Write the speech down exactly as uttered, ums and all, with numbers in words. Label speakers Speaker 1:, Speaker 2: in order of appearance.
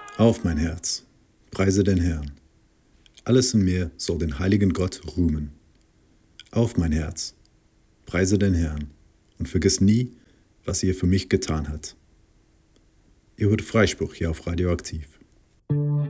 Speaker 1: Auf mein Herz, preise den Herrn. Alles in mir soll den heiligen Gott rühmen. Auf mein Herz, preise den Herrn und vergiss nie, was er für mich getan hat. Ihr hört Freispruch hier auf Radioaktiv.